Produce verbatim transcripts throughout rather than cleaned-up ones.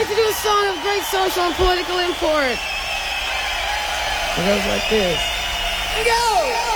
like to do a song of great social and political import. It goes like this. Go!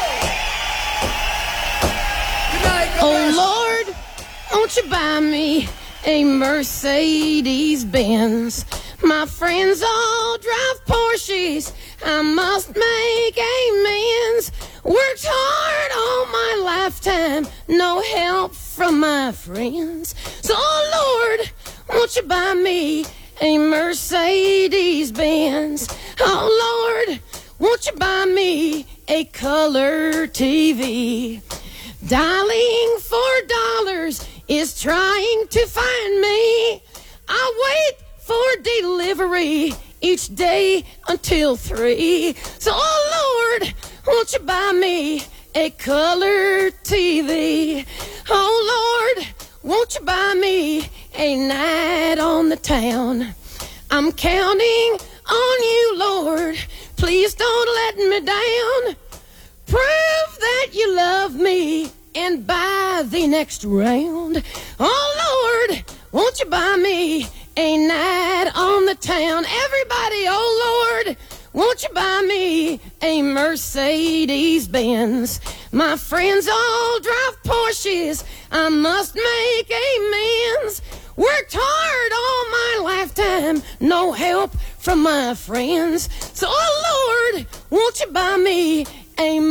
Good night, go oh, Lord, won't you buy me a Mercedes Benz? My friends all drive Porsches. I must make amends. Worked hard all my lifetime, no help from my friends. So, oh Lord, won't you buy me a Mercedes Benz? Oh Lord, won't you buy me a color T V? Dialing for dollars is trying to find me. I wait for delivery each day until three. So, oh Lord, won't you buy me a color T V? Oh Lord, won't you buy me a night on the town? I'm counting on you, Lord. Please don't let me down. Prove that you love me and buy the next round. Oh Lord, won't you buy me a night on the town? Everybody, oh Lord, won't you buy me a Mercedes Benz? My friends all drive Porsches. I must make amends. Worked hard all my lifetime, no help from my friends. So, oh Lord, won't you buy me a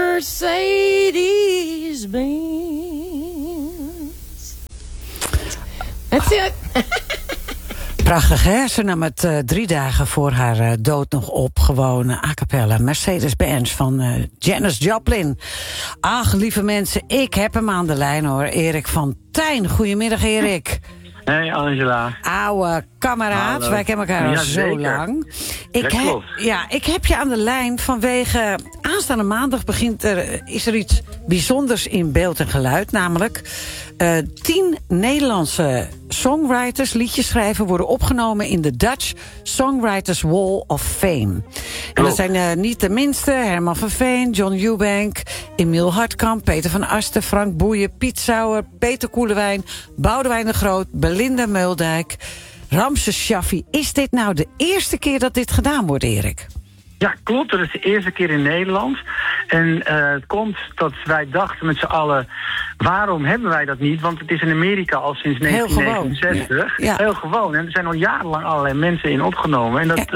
Mercedes Benz? That's it. Prachtig, hè? Ze nam het uh, drie dagen voor haar uh, dood nog op. Gewoon uh, a cappella. Mercedes-Benz van uh, Janis Joplin. Ach, lieve mensen, ik heb hem aan de lijn, hoor. Erik van Tijn. Goedemiddag, Erik. Hey, Angela. Oude kameraad. Hallo. Wij kennen elkaar al Ja, zo zeker. lang. Ik Dat heb, klopt. ja, ik heb je aan de lijn vanwege... Aanstaande maandag begint er, is er iets bijzonders in beeld en geluid. Namelijk uh, tien Nederlandse songwriters, liedjeschrijvers, worden opgenomen in de Dutch Songwriters Wall of Fame. En dat zijn uh, niet de minste: Herman van Veen, John Eubank, Emiel Hartkamp, Peter van Asten, Frank Boeien, Piet Sauer, Peter Koelewijn, Boudewijn de Groot, Belinda Meuldijk, Ramses Shaffi. Is dit nou de eerste keer dat dit gedaan wordt, Erik? Ja, klopt. Dat is de eerste keer in Nederland. En uh, het komt dat wij dachten met z'n allen, waarom hebben wij dat niet? Want het is in Amerika al sinds negentien negenenzestig. Heel gewoon. Ja. Heel gewoon. En er zijn al jarenlang allerlei mensen in opgenomen. En dat, Ja.